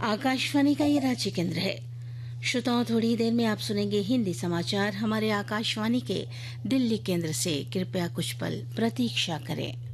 आकाशवाणी का ये रांची केंद्र है। श्रोताओं, थोड़ी देर में आप सुनेंगे हिंदी समाचार हमारे आकाशवाणी के दिल्ली केंद्र से। कृपया कुछ पल प्रतीक्षा करें।